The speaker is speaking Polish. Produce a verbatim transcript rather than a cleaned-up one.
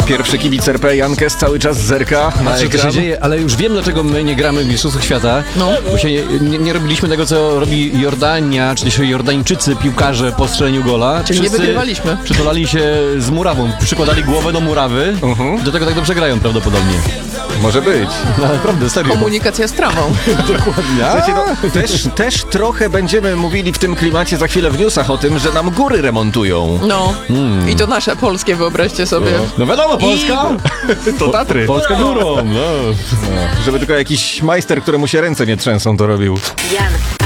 Pierwszy kibic R P Jankes cały czas zerka na Patrzę, co się ekran. dzieje, ale już wiem, dlaczego my nie gramy w Mistrzostwach Świata. No. Bo się nie, nie, nie robiliśmy tego, co robi Jordania, czy też Jordańczycy, piłkarze po strzeleniu gola. Czyli nie Wszyscy wygrywaliśmy. Przytulali się z murawą, przykładali głowę do murawy. Mhm. Do tego tak dobrze grają prawdopodobnie. Może być. No, naprawdę, serio. Komunikacja z trawą. Dokładnie. Słuchajcie, no, też, też trochę będziemy mówili w tym klimacie za chwilę w newsach o tym, że nam góry remontują. No. I to nasze polskie, wyobraźcie sobie. No wiadomo, Polska. To Tatry. Polska górą, no. Żeby tylko jakiś majster, któremu się ręce nie trzęsą, to robił. Jan